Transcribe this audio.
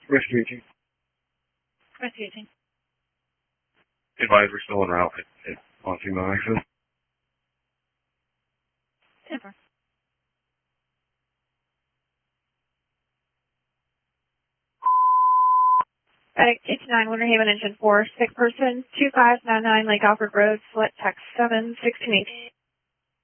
Rescue 18. Rescue 18. Advise we're still en route on female access. 10-4. Attic 89, Winter Haven, engine 4, sick person, 2599 Lake Alfred Road, select text 7628.